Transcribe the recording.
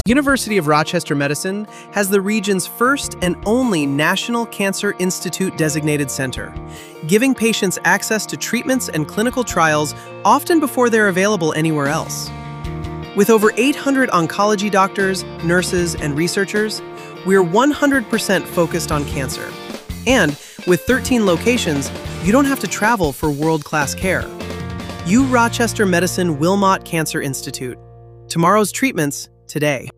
University of Rochester Medicine has the region's first and only National Cancer Institute designated center, giving patients access to treatments and clinical trials often before they're available anywhere else. With over 800 oncology doctors, nurses, and researchers, we're 100% focused on cancer. And with 13 locations, you don't have to travel for world-class care. U Rochester Medicine Wilmot Cancer Institute. Tomorrow's treatments today.